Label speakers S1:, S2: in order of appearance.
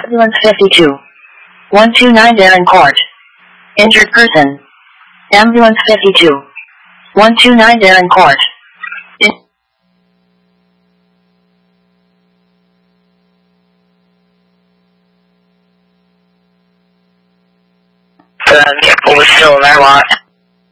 S1: Ambulance 52. 129 Darren Court. Injured person. Ambulance 52. 129 Darren Court.
S2: Vehicle was still in our lot.